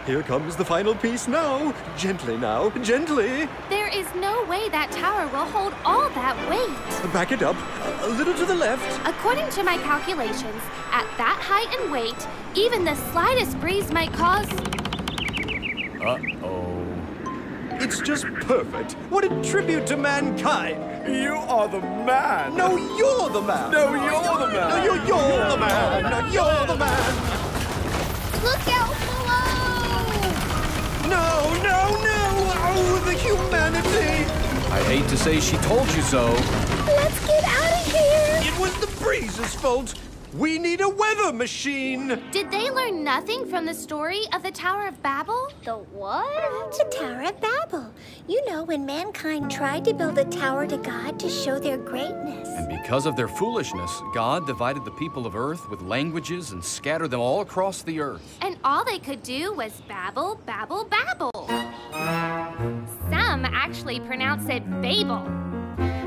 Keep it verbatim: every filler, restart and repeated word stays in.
Here comes the final piece now. Gently now, gently. There is no way that tower will hold all that weight. Back it up, a little to the left. According to my calculations, at that height and weight, even the slightest breeze might cause... Uh-oh. It's just perfect. What a tribute to mankind. You are the man. No, you're the man. No, you're the man. No, you're, you're the man. No, you're the man. Look out below! No, no, no! Oh, the humanity! I hate to say she told you so. Let's get out of here! It was the breeze's fault. We need a weather machine. Did they learn nothing from the story of the Tower of Babel? The what? The Tower of Babel. You know, when mankind tried to build a tower to God to show their greatness. And because of their foolishness, God divided the people of Earth with languages and scattered them all across the earth. And all they could do was babble, babble, babble. Some actually pronounce it Babel.